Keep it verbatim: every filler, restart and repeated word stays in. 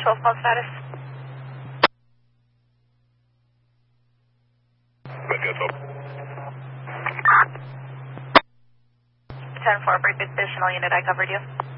twelve call status. ten four, for additional unit, I covered you.